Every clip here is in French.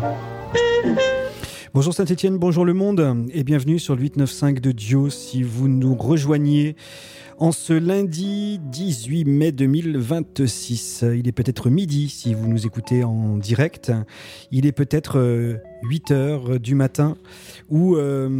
Bonjour Saint-Étienne, bonjour le monde et bienvenue sur le 895 de Dio. Si vous nous rejoignez en ce lundi 18 mai 2026, il est peut-être midi si vous nous écoutez en direct, il est peut-être 8h du matin ou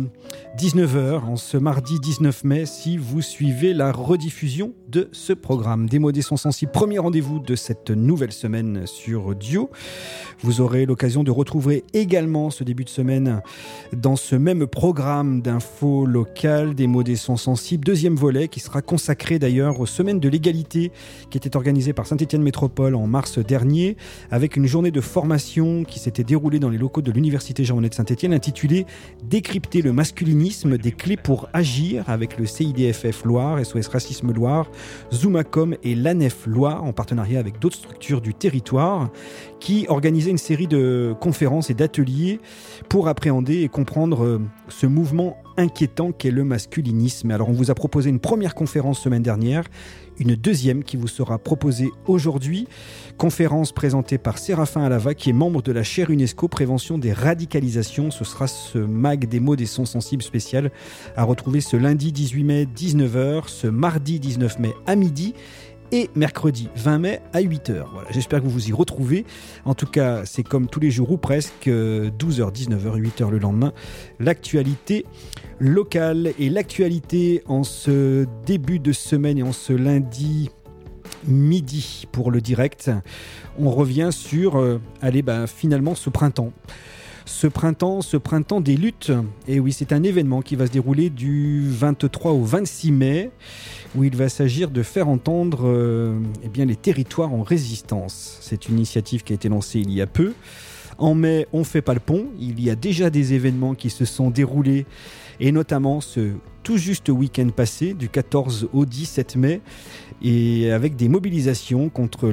19h en ce mardi 19 mai si vous suivez la rediffusion de ce programme. Des mots, des sons sensibles, premier rendez-vous de cette nouvelle semaine sur Dio. Vous aurez l'occasion de retrouver également ce début de semaine dans ce même programme d'infos locales, des mots, des sons sensibles, deuxième volet qui sera consacré d'ailleurs aux semaines de l'égalité qui était organisée par Saint-Étienne Métropole en mars dernier avec une journée de formation qui s'était déroulée dans les locaux de l'Université Jean-Monnet de Saint-Étienne intitulée « Décrypter le masculinisme, des clés pour agir » avec le CIDFF Loire, SOS Racisme Loire, Zoomacom et l'ANEF Loire en partenariat avec d'autres structures du territoire qui organisaient une série de conférences et d'ateliers pour appréhender et comprendre ce mouvement inquiétant qu'est le masculinisme. Alors on vous a proposé une première conférence semaine dernière, une deuxième qui vous sera proposée aujourd'hui. Conférence présentée par Séraphin Alava qui est membre de la chaire UNESCO Prévention des radicalisations. Ce sera ce mag des mots des sons sensibles spécial à retrouver ce lundi 18 mai 19h, ce mardi 19 mai à midi et mercredi 20 mai à 8h. Voilà, j'espère que vous vous y retrouvez. En tout cas, c'est comme tous les jours ou presque, 12h, 19h, 8h le lendemain, l'actualité locale. Et l'actualité en ce début de semaine et en ce lundi midi pour le direct, on revient sur finalement ce printemps. Ce printemps des luttes, et oui, c'est un événement qui va se dérouler du 23 au 26 mai, où il va s'agir de faire entendre les territoires en résistance. C'est une initiative qui a été lancée il y a peu. En mai, on ne fait pas le pont. Il y a déjà des événements qui se sont déroulés, et notamment ce tout juste week-end passé, du 14 au 17 mai, et avec des mobilisations contre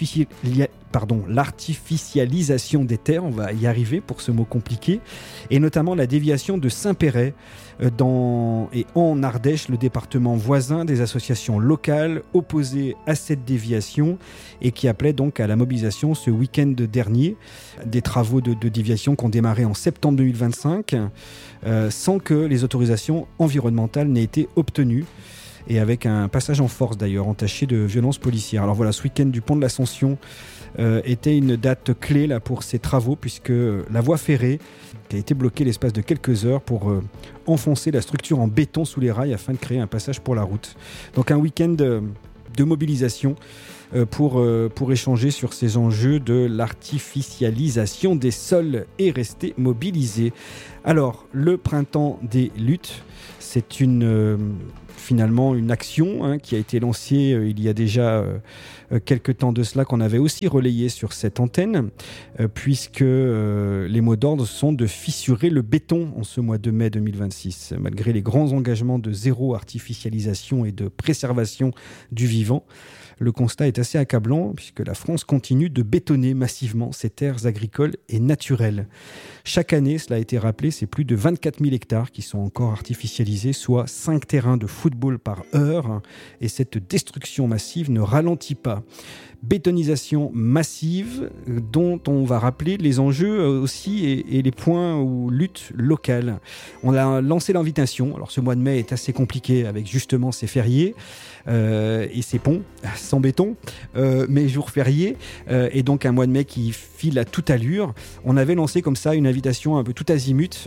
l'artificialisation des terres, on va y arriver pour ce mot compliqué, et notamment la déviation de Saint-Péret en Ardèche, le département voisin, des associations locales opposées à cette déviation et qui appelaient donc à la mobilisation ce week-end dernier. Des travaux de déviation qui ont démarré en septembre 2025 sans que les autorisations environnementales n'aient été obtenues. Et avec un passage en force d'ailleurs, entaché de violences policières. Alors voilà, ce week-end du pont de l'Ascension était une date clé là, pour ces travaux, puisque la voie ferrée qui a été bloquée l'espace de quelques heures pour enfoncer la structure en béton sous les rails afin de créer un passage pour la route. Donc un week-end de mobilisation pour échanger sur ces enjeux de l'artificialisation des sols et rester mobilisés. Alors, le printemps des luttes, c'est finalement une action qui a été lancée il y a déjà quelques temps de cela, qu'on avait aussi relayé sur cette antenne, puisque les mots d'ordre sont de fissurer le béton en ce mois de mai 2026. Malgré les grands engagements de zéro artificialisation et de préservation du vivant, le constat est assez accablant puisque la France continue de bétonner massivement ses terres agricoles et naturelles. Chaque année, cela a été rappelé, c'est plus de 24 000 hectares qui sont encore artificialisés, soit 5 terrains de football par heure. Et cette destruction massive ne ralentit pas. Bétonisation massive dont on va rappeler les enjeux aussi et les points où lutte locale. On a lancé l'invitation. Alors ce mois de mai est assez compliqué avec justement ces fériés et ces ponts sans béton, mais jours fériés et donc un mois de mai qui file à toute allure. On avait lancé comme ça une invitation un peu tout azimut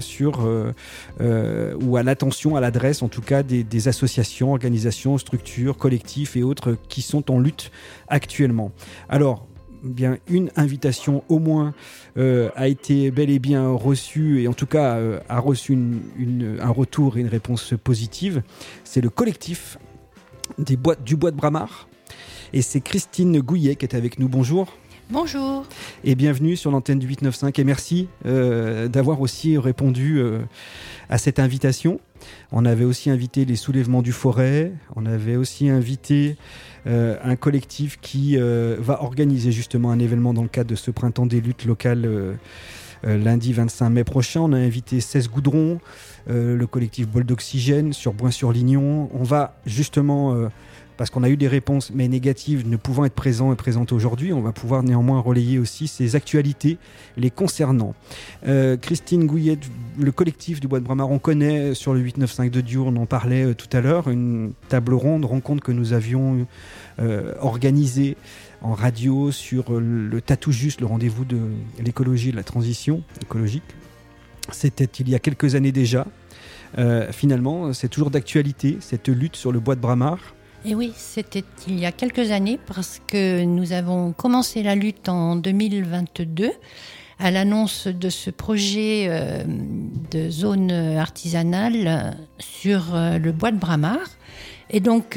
ou à l'attention, à l'adresse en tout cas des associations, organisations, structures, collectifs et autres qui sont en lutte actuellement. Alors, bien, une invitation au moins a été bel et bien reçue, et en tout cas a reçu un retour et une réponse positive. C'est le collectif du Bois de Bramar, et c'est Christine Gouillet qui est avec nous. Bonjour. Bonjour. Et bienvenue sur l'antenne du 895 et merci d'avoir aussi répondu à cette invitation. On avait aussi invité les Soulèvements du Forêt, on avait aussi invité un collectif qui va organiser justement un événement dans le cadre de ce printemps des luttes locales lundi 25 mai prochain. On a invité 16 Goudrons, le collectif Bol d'Oxygène sur Boin-sur-Lignon. On va justement parce qu'on a eu des réponses, mais négatives, ne pouvant être présents et présentes aujourd'hui. On va pouvoir néanmoins relayer aussi ces actualités les concernant. Christine Gouillet, le collectif du Bois de Bramar, on connaît sur le 895 de Diou, on en parlait tout à l'heure, une table ronde, rencontre que nous avions organisée en radio sur le Tatou Juste, le rendez-vous de l'écologie et de la transition écologique. C'était il y a quelques années déjà. Finalement, c'est toujours d'actualité, cette lutte sur le Bois de Bramar. Et oui, c'était il y a quelques années parce que nous avons commencé la lutte en 2022 à l'annonce de ce projet de zone artisanale sur le Bois de Bramar. Et donc,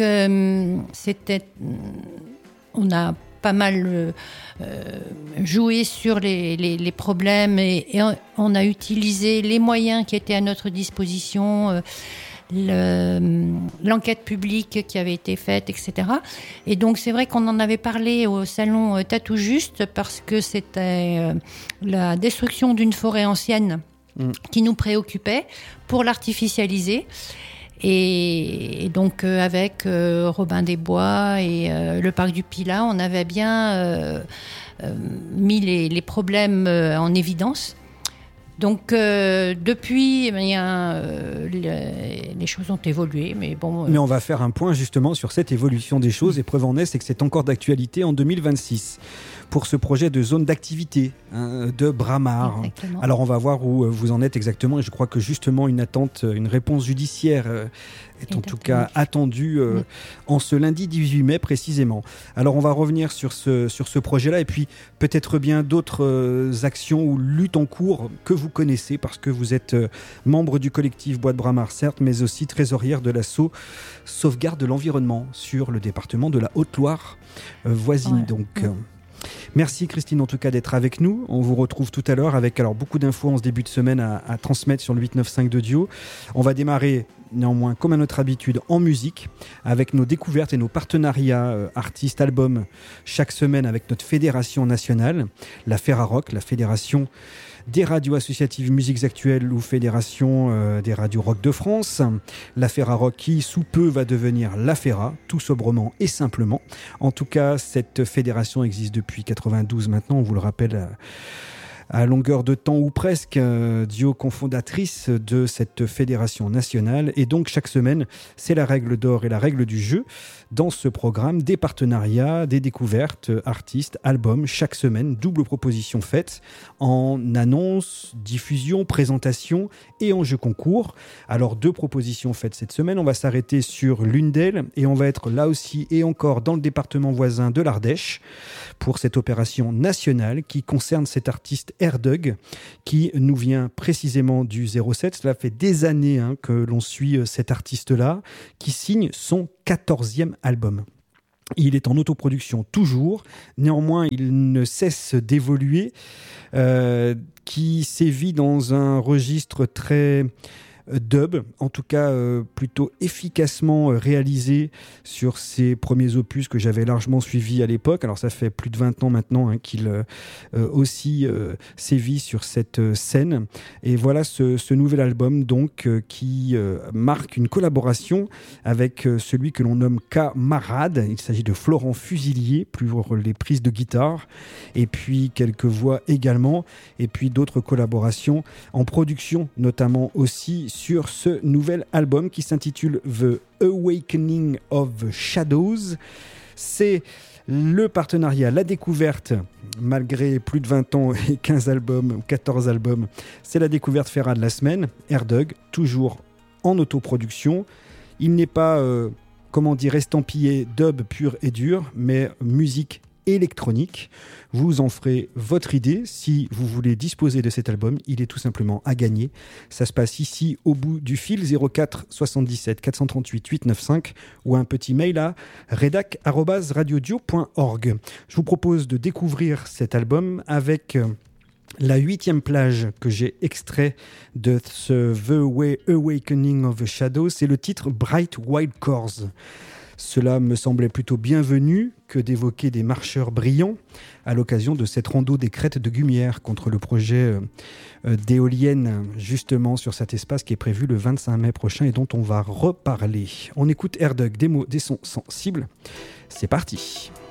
on a pas mal joué sur les problèmes et on a utilisé les moyens qui étaient à notre disposition, l'enquête publique qui avait été faite, etc. Et donc c'est vrai qu'on en avait parlé au salon Tatou Juste parce que c'était la destruction d'une forêt ancienne qui nous préoccupait pour l'artificialiser. Et donc avec Robin des Bois et le parc du Pilat, on avait bien mis les problèmes en évidence. Donc depuis, les choses ont évolué, mais bon. Mais on va faire un point justement sur cette évolution des choses. Et preuve en est, c'est que c'est encore d'actualité en 2026 pour ce projet de zone d'activité de Bramar. Exactement. Alors on va voir où vous en êtes exactement. Et je crois que justement une réponse judiciaire est en tout cas attendue en ce lundi 18 mai précisément. Alors on va revenir sur ce projet-là et puis peut-être bien d'autres actions ou luttes en cours que vous connaissez parce que vous êtes membre du collectif Bois de Bramar, certes, mais aussi trésorière de l'asso Sauvegarde de l'environnement sur le département de la Haute-Loire voisine. Ouais. Donc. Merci Christine en tout cas d'être avec nous. On vous retrouve tout à l'heure avec beaucoup d'infos en ce début de semaine à transmettre sur le 895 de Diou. On va démarrer néanmoins comme à notre habitude en musique avec nos découvertes et nos partenariats artistes, albums chaque semaine avec notre fédération nationale, la FERAROC, la fédération des radios associatives musiques actuelles ou fédération des radios rock de France. La FERAROC qui sous peu va devenir la FERA, tout sobrement et simplement. En tout cas, cette fédération existe depuis 92 maintenant, on vous le rappelle à longueur de temps ou presque, Dio cofondatrice de cette fédération nationale. Et donc chaque semaine, c'est la règle d'or et la règle du jeu. Dans ce programme, des partenariats, des découvertes, artistes, albums, chaque semaine, double proposition faite en annonce, diffusion, présentation et en jeu concours. Alors 2 propositions faites cette semaine, on va s'arrêter sur l'une d'elles et on va être là aussi et encore dans le département voisin de l'Ardèche pour cette opération nationale qui concerne cet artiste Erdug qui nous vient précisément du 07. Cela fait des années que l'on suit cet artiste-là qui signe son 14e album. Il est en autoproduction toujours, néanmoins il ne cesse d'évoluer, qui sévit dans un registre très dub, en tout cas plutôt efficacement réalisé sur ses premiers opus que j'avais largement suivis à l'époque. Alors ça fait plus de 20 ans maintenant qu'il aussi sévit sur cette scène. Et voilà ce nouvel album donc qui marque une collaboration avec celui que l'on nomme Camarade. Il s'agit de Florent Fusilier pour les prises de guitare et puis quelques voix également et puis d'autres collaborations en production notamment aussi sur ce nouvel album qui s'intitule The Awakening of Shadows. C'est le partenariat, la découverte, malgré plus de 20 ans et 15 albums, 14 albums, c'est la découverte Fera de la semaine. Erdug, toujours en autoproduction. Il n'est pas, estampillé dub pur et dur, mais musique électronique. Vous en ferez votre idée. Si vous voulez disposer de cet album, il est tout simplement à gagner. Ça se passe ici au bout du fil 04 77 438 895 ou un petit mail à redac@radiodio.org. Je vous propose de découvrir cet album avec la 8e plage que j'ai extrait de ce The Awakening of the Shadows. C'est le titre Bright White Cores. Cela me semblait plutôt bienvenu que d'évoquer des marcheurs brillants à l'occasion de cette rando des crêtes de Gumière contre le projet d'éolienne justement sur cet espace qui est prévu le 25 mai prochain et dont on va reparler. On écoute Erdug, des mots, des sons sensibles. C'est parti.